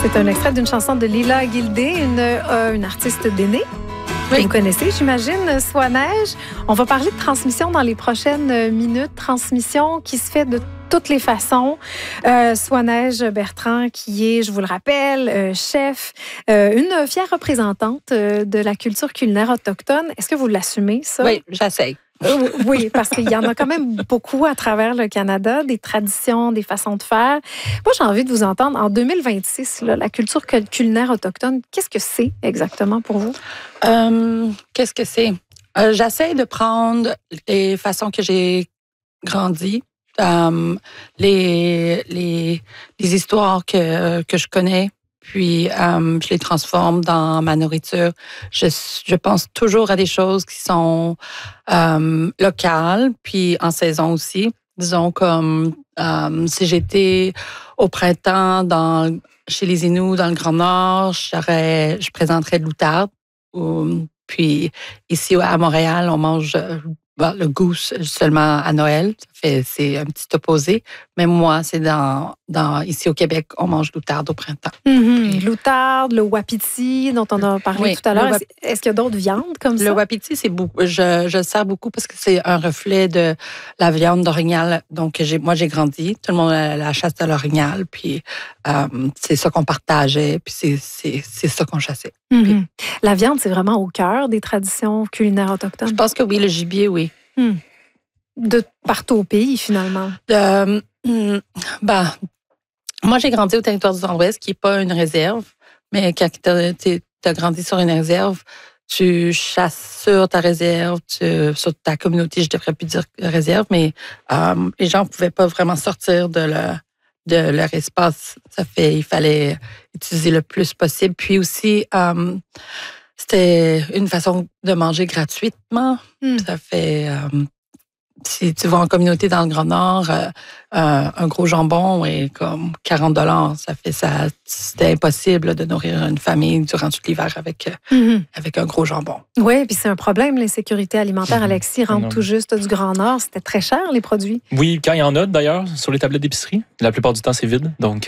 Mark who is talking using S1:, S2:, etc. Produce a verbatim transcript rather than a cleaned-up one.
S1: C'est un extrait d'une chanson de Lila Gildé, une, euh, une artiste d'aînée. Oui. Vous connaissez, j'imagine, Soit Neige. On va parler de transmission dans les prochaines minutes. Transmission qui se fait de toutes les façons. Euh, Soit Neige Bertrand, qui est, je vous le rappelle, euh, chef, euh, une fière représentante euh, de la culture culinaire autochtone. Est-ce que vous l'assumez, ça?
S2: Oui, j'essaie.
S1: Euh, oui, parce qu'il y en a quand même beaucoup à travers le Canada, des traditions, des façons de faire. Moi, j'ai envie de vous entendre. En deux mille vingt-six, là, la culture culinaire autochtone, qu'est-ce que c'est exactement pour vous?
S2: Euh, qu'est-ce que c'est? Euh, j'essaie de prendre les façons que j'ai grandi, euh, les, les, les histoires que, que je connais, puis euh, je les transforme dans ma nourriture. Je, je pense toujours à des choses qui sont euh, locales, puis en saison aussi. Disons comme euh, si j'étais au printemps dans, chez les Inuits dans le Grand Nord, j'aurais, je présenterais de l'outarde. Puis ici à Montréal, on mange bon, le goose seulement à Noël. Ça fait, c'est un petit opposé. Mais moi, c'est dans, dans ici au Québec, on mange l'outarde au printemps.
S1: Mm-hmm. Puis, l'outarde, le wapiti, dont on a parlé oui, tout à l'heure. Wap... Est-ce qu'il y a d'autres viandes comme ça?
S2: Le wapiti, c'est beaucoup. Je, je le sers beaucoup parce que c'est un reflet de la viande d'orignal. Donc, j'ai, moi, j'ai grandi. Tout le monde a la chasse de l'orignal. Puis, euh, c'est ça qu'on partageait. Puis, c'est, c'est, c'est ça qu'on chassait.
S1: Mm-hmm.
S2: Puis,
S1: la viande, c'est vraiment au cœur des traditions culinaires autochtones?
S2: Je pense que oui, le gibier, oui.
S1: Mm. De partout au pays, finalement?
S2: Euh, ben, moi, j'ai grandi au territoire du Nord-Ouest, qui n'est pas une réserve, mais quand tu as grandi sur une réserve, tu chasses sur ta réserve, tu, sur ta communauté, je devrais plus dire réserve, mais euh, les gens ne pouvaient pas vraiment sortir de, le, de leur espace. Ça fait, il fallait utiliser le plus possible. Puis aussi, euh, c'était une façon de manger gratuitement. Mm. Ça fait... Euh, si tu vas en communauté dans le Grand Nord, euh, euh, un gros jambon est comme quarante dollars. Ça fait ça. C'était impossible de nourrir une famille durant tout l'hiver avec, euh, mm-hmm. avec un gros jambon.
S1: Oui, puis c'est un problème, l'insécurité alimentaire. Mm-hmm. Alexis rentre tout juste du Grand Nord. C'était très cher, les produits.
S3: Oui, quand il y en a d'ailleurs, sur les tablettes d'épicerie. La plupart du temps, c'est vide. Donc,